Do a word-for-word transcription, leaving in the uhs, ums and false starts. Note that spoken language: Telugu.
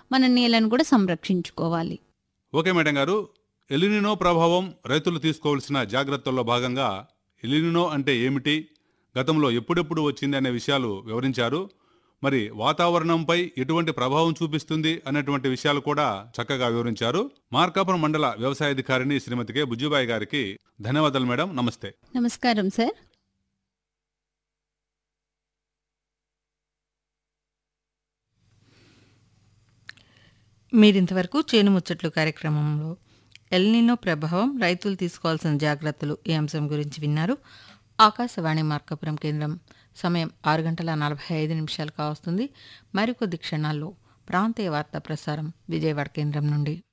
మన నేలను కూడా సంరక్షించుకోవాలి. ఓకే మేడం గారు, ఎలినినో ప్రభావం రైతులు తీసుకోవాల్సిన జాగ్రత్తల్లో భాగంగా ఎలినినో అంటే ఏమిటి, గతంలో ఎప్పుడెప్పుడు వచ్చింది అనే విషయాలు వివరించారు. మరి వాతావరణంపై ఎటువంటి ప్రభావం చూపిస్తుంది అనేటువంటి విషయాలు కూడా చక్కగా వివరించారు. మార్కాపురం మండల వ్యవసాయాధికారిని శ్రీమతి కె బుజ్జిబాయి గారికి ధన్యవాదాలు మేడం. నమస్తే. నమస్కారం సార్. మీరింతవరకు చేను ముచ్చట్లు కార్యక్రమంలో ఎల్నినో ప్రభావం, రైతులు తీసుకోవాల్సిన జాగ్రత్తలు ఈ అంశం గురించి విన్నారు. ఆకాశవాణి మార్కాపురం కేంద్రం సమయం ఆరు గంటల నలభై ఐదు నిమిషాలు కావస్తుంది. మరికొద్ది క్షణాల్లో ప్రాంతీయ వార్తా ప్రసారం విజయవాడ కేంద్రం నుండి.